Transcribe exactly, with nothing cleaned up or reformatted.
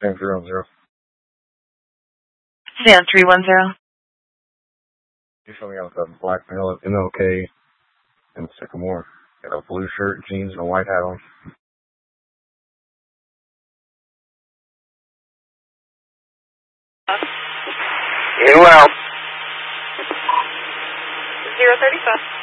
Stand three one zero. Stand three one zero. You show me out with a black male at M L K and Sycamore. Got a blue shirt, jeans, and a white hat on. You well. zero thirty-five.